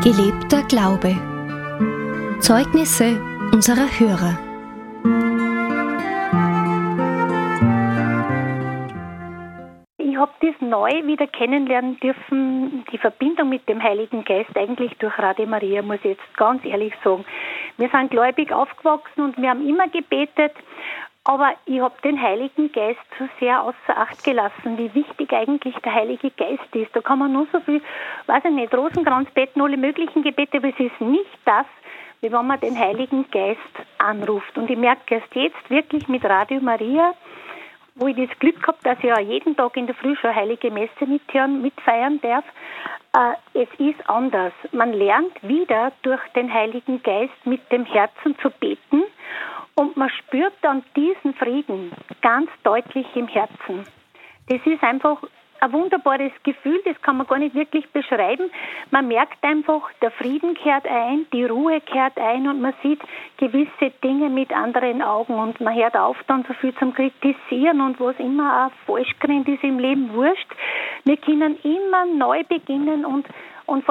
Gelebter Glaube. Zeugnisse unserer Hörer. Ich habe das neu wieder kennenlernen dürfen, die Verbindung mit dem Heiligen Geist, eigentlich durch Radio Maria, muss ich jetzt ganz ehrlich sagen. Wir sind gläubig aufgewachsen und wir haben immer gebetet, aber ich habe den Heiligen Geist so sehr außer Acht gelassen, wie wichtig eigentlich der Heilige Geist ist. Da kann man nur so viel, weiß ich nicht, Rosenkranz beten, alle möglichen Gebete, aber es ist nicht das, wie wenn man den Heiligen Geist anruft. Und ich merke erst jetzt wirklich mit Radio Maria, wo ich das Glück habe, dass ich auch jeden Tag in der Früh schon Heilige Messe mitfeiern darf. Es ist anders. Man lernt wieder durch den Heiligen Geist mit dem Herzen zu beten und man spürt dann diesen Frieden ganz deutlich im Herzen. Das ist einfach ein wunderbares Gefühl, das kann man gar nicht wirklich beschreiben. Man merkt einfach, der Frieden kehrt ein, die Ruhe kehrt ein und man sieht gewisse Dinge mit anderen Augen und man hört auf dann so viel zum Kritisieren und was immer auch falsch gerannt ist im Leben, wurscht. Wir können immer neu beginnen und